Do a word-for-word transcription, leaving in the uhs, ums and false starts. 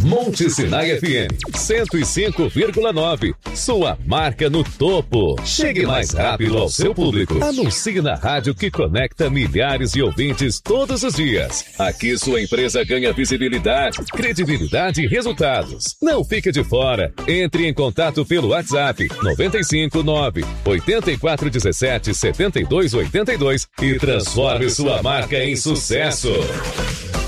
Monte Sinai F M cento e cinco vírgula nove. Sua marca no topo. Chegue mais rápido ao seu público. Anuncie na rádio que conecta milhares de ouvintes todos os dias. Aqui sua empresa ganha visibilidade, credibilidade e resultados. Não fique de fora. Entre em contato pelo WhatsApp nove cinco nove, oito quatro um sete, sete dois oito dois e transforme sua marca em sucesso.